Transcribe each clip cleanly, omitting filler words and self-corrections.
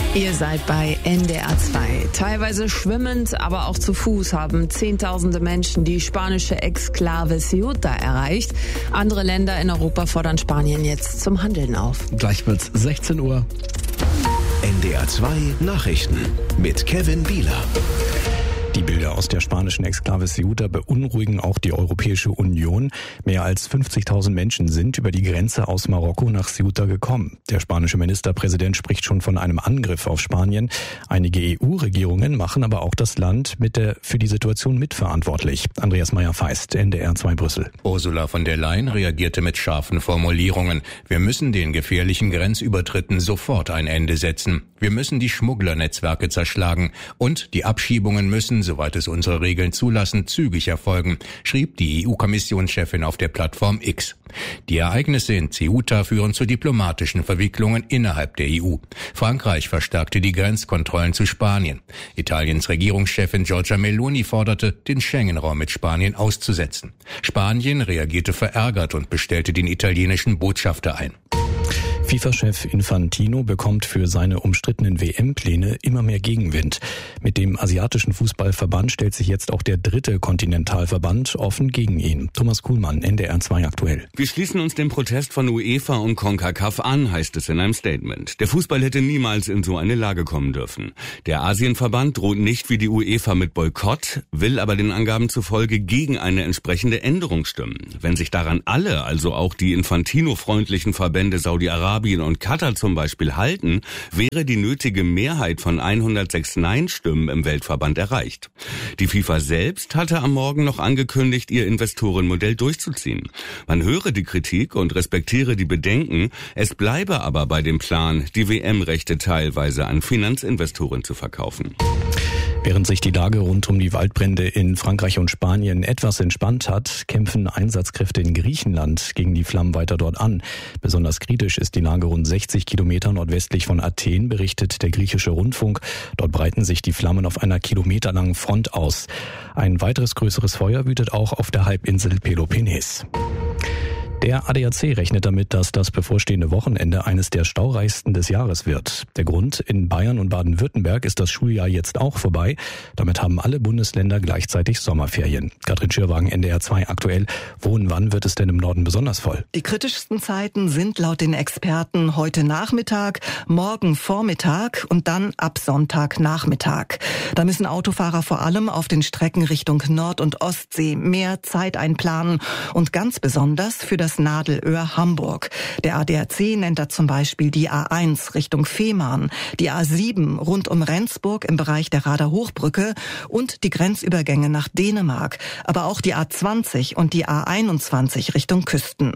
Ihr seid bei NDR 2. Teilweise schwimmend, aber auch zu Fuß haben Zehntausende Menschen die spanische Exklave Ceuta erreicht. Andere Länder in Europa fordern Spanien jetzt zum Handeln auf. Gleich wird's 16 Uhr. NDR 2 Nachrichten mit Kevin Bieler. Die Bilder aus der spanischen Exklave Ceuta beunruhigen auch die Europäische Union. Mehr als 50.000 Menschen sind über die Grenze aus Marokko nach Ceuta gekommen. Der spanische Ministerpräsident spricht schon von einem Angriff auf Spanien. Einige EU-Regierungen machen aber auch das Land für die Situation mitverantwortlich. Andreas Meyer-Feist, NDR 2 Brüssel. Ursula von der Leyen reagierte mit scharfen Formulierungen. Wir müssen den gefährlichen Grenzübertritten sofort ein Ende setzen. Wir müssen die Schmugglernetzwerke zerschlagen und die Abschiebungen müssen, soweit es unsere Regeln zulassen, zügig erfolgen, schrieb die EU-Kommissionschefin auf der Plattform X. Die Ereignisse in Ceuta führen zu diplomatischen Verwicklungen innerhalb der EU. Frankreich verstärkte die Grenzkontrollen zu Spanien. Italiens Regierungschefin Giorgia Meloni forderte, den Schengen-Raum mit Spanien auszusetzen. Spanien reagierte verärgert und bestellte den italienischen Botschafter ein. FIFA-Chef Infantino bekommt für seine umstrittenen WM-Pläne immer mehr Gegenwind. Mit dem asiatischen Fußballverband stellt sich jetzt auch der dritte Kontinentalverband offen gegen ihn. Thomas Kuhlmann, NDR 2 aktuell. Wir schließen uns dem Protest von UEFA und CONCACAF an, heißt es in einem Statement. Der Fußball hätte niemals in so eine Lage kommen dürfen. Der Asienverband droht nicht wie die UEFA mit Boykott, will aber den Angaben zufolge gegen eine entsprechende Änderung stimmen. Wenn sich daran alle, also auch die Infantino-freundlichen Verbände Saudi-Arabien und Katar zum Beispiel halten, wäre die nötige Mehrheit von 106 Nein-Stimmen im Weltverband erreicht. Die FIFA selbst hatte am Morgen noch angekündigt, ihr Investorenmodell durchzuziehen. Man höre die Kritik und respektiere die Bedenken, es bleibe aber bei dem Plan, die WM-Rechte teilweise an Finanzinvestoren zu verkaufen. Während sich die Lage rund um die Waldbrände in Frankreich und Spanien etwas entspannt hat, kämpfen Einsatzkräfte in Griechenland gegen die Flammen weiter dort an. Besonders kritisch ist die Lage rund 60 Kilometer nordwestlich von Athen, berichtet der griechische Rundfunk. Dort breiten sich die Flammen auf einer kilometerlangen Front aus. Ein weiteres größeres Feuer wütet auch auf der Halbinsel Peloponnes. Der ADAC rechnet damit, dass das bevorstehende Wochenende eines der staureichsten des Jahres wird. Der Grund: in Bayern und Baden-Württemberg ist das Schuljahr jetzt auch vorbei. Damit haben alle Bundesländer gleichzeitig Sommerferien. Katrin Schirwagen, NDR 2 aktuell. Wo und wann wird es denn im Norden besonders voll? Die kritischsten Zeiten sind laut den Experten heute Nachmittag, morgen Vormittag und dann ab Sonntagnachmittag. Da müssen Autofahrer vor allem auf den Strecken Richtung Nord- und Ostsee mehr Zeit einplanen und ganz besonders für das Nadelöhr Hamburg. Der ADAC nennt da zum Beispiel die A1 Richtung Fehmarn, die A7 rund um Rendsburg im Bereich der Rader Hochbrücke und die Grenzübergänge nach Dänemark, aber auch die A20 und die A21 Richtung Küsten.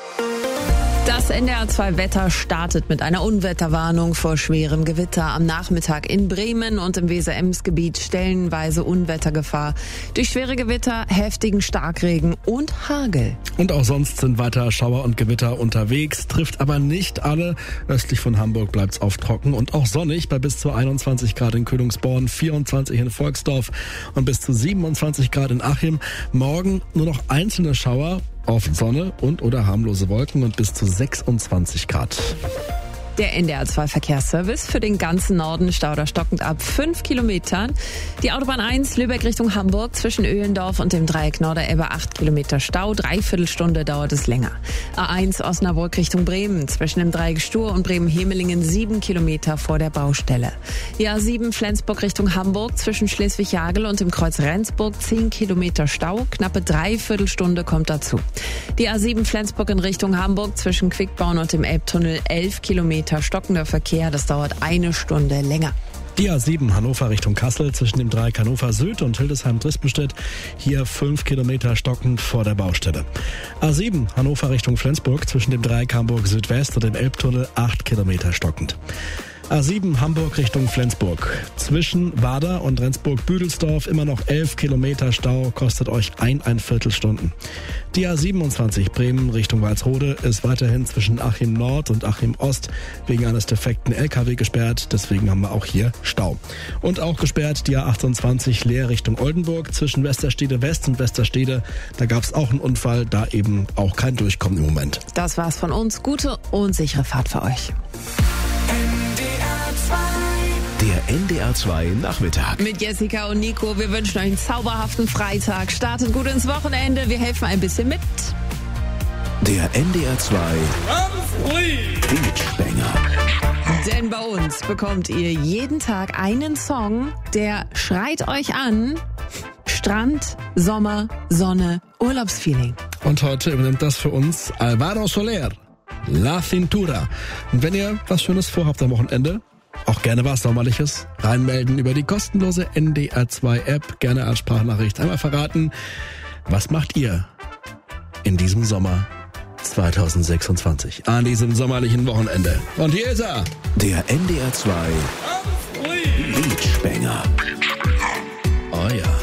Das NDR 2 Wetter startet mit einer Unwetterwarnung vor schwerem Gewitter. Am Nachmittag in Bremen und im Weser-Ems-Gebiet stellenweise Unwettergefahr. Durch schwere Gewitter, heftigen Starkregen und Hagel. Und auch sonst sind weiter Schauer und Gewitter unterwegs, trifft aber nicht alle. Östlich von Hamburg bleibt's oft trocken und auch sonnig bei bis zu 21 Grad in Königsborn, 24 in Volksdorf und bis zu 27 Grad in Achim. Morgen nur noch einzelne Schauer, oft Sonne und oder harmlose Wolken und bis zu 26 Grad. Der NDR 2 Verkehrsservice für den ganzen Norden, Stauder stockend ab 5 Kilometern. Die Autobahn 1 Lübeck Richtung Hamburg zwischen Öhlendorf und dem Dreieck Norderelbe 8 Kilometer Stau, 3/4 Stunde dauert es länger. A1 Osnabrück Richtung Bremen zwischen dem Dreieck Stur und Bremen-Hemelingen 7 Kilometer vor der Baustelle. Die A7 Flensburg Richtung Hamburg zwischen Schleswig-Jagel und dem Kreuz Rendsburg 10 Kilometer Stau, knappe 3/4 Stunde kommt dazu. Die A7 Flensburg in Richtung Hamburg zwischen Quickborn und dem Elbtunnel 11 Kilometer stockender Verkehr, das dauert 1 Stunde länger. Die A7 Hannover Richtung Kassel zwischen dem Dreieck Hannover Süd und Hildesheim-Drispenstedt, hier 5 Kilometer stockend vor der Baustelle. A7 Hannover Richtung Flensburg zwischen dem Dreieck Hamburg Südwest und dem Elbtunnel 8 Kilometer stockend. A7 Hamburg Richtung Flensburg. Zwischen Wader und Rendsburg-Büdelsdorf immer noch 11 Kilometer Stau, kostet euch 1,25 Stunden. Die A27 Bremen Richtung Walsrode ist weiterhin zwischen Achim Nord und Achim Ost wegen eines defekten LKW gesperrt. Deswegen haben wir auch hier Stau. Und auch gesperrt die A28 Leer Richtung Oldenburg zwischen Westerstede West und Westerstede. Da gab es auch einen Unfall, da eben auch kein Durchkommen im Moment. Das war's von uns. Gute und sichere Fahrt für euch. NDR 2 NDR 2 Nachmittag. Mit Jessica und Nico. Wir wünschen euch einen zauberhaften Freitag. Startet gut ins Wochenende. Wir helfen ein bisschen mit. Der NDR 2 Beachbanger. Denn bei uns bekommt ihr jeden Tag einen Song, der schreit euch an. Strand, Sommer, Sonne, Urlaubsfeeling. Und heute übernimmt das für uns Alvaro Soler, La Cintura. Und wenn ihr was Schönes vorhabt am Wochenende, auch gerne was Sommerliches, reinmelden über die kostenlose NDR 2 App, gerne als Sprachnachricht. Einmal verraten, was macht ihr in diesem Sommer 2026, an diesem sommerlichen Wochenende? Und hier ist er, der NDR 2 Beachbanger. Oh ja.